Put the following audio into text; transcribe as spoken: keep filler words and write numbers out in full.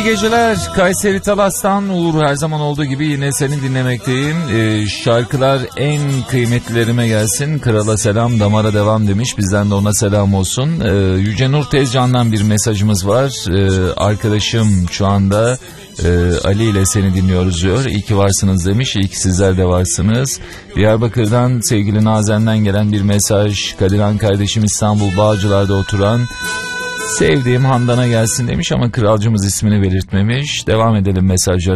İyi geceler. Kayseri Talas'tan Uğur, her zaman olduğu gibi yine seni dinlemekteyim. Ee, şarkılar en kıymetlilerime gelsin. Krala selam, damara devam demiş. Bizden de ona selam olsun. Ee, Yüce Nur Tezcan'dan bir mesajımız var. Ee, arkadaşım şu anda e, Ali ile seni dinliyoruz diyor. İyi ki varsınız demiş. İyi ki sizler de varsınız. Diyarbakır'dan sevgili Nazen'den gelen bir mesaj. Kadiran kardeşim İstanbul Bağcılar'da oturan sevdiğim Handan'a gelsin demiş ama kralcımız ismini belirtmemiş. Devam edelim mesajlara.